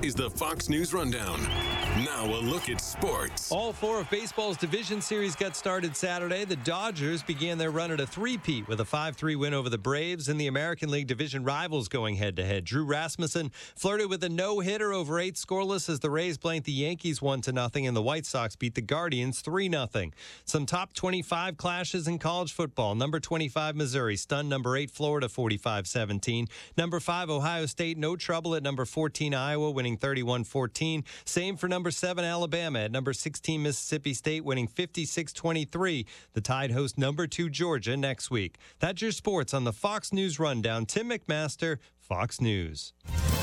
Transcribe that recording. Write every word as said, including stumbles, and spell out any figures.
is the Fox News Rundown. Now a look at sports. All four of baseball's division series got started Saturday. The Dodgers began their run at a three-peat with a five three win over the Braves, and the American League division rivals going head-to-head. Drew Rasmussen flirted with a no-hitter over eight scoreless as the Rays blanked the Yankees one to nothing, and the White Sox beat the Guardians three nothing. Some top twenty-five clashes in college football. Number twenty-five, Missouri, stunned number eight, Florida, forty-five seventeen. Number five, Ohio State, no trouble at number fourteen, Iowa, winning thirty-one fourteen. Same for number seven, Alabama. At number sixteen, Mississippi State, winning fifty-six twenty-three. The Tide host number two, Georgia, next week. That's your sports on the Fox News Rundown. Tim McMaster, Fox News.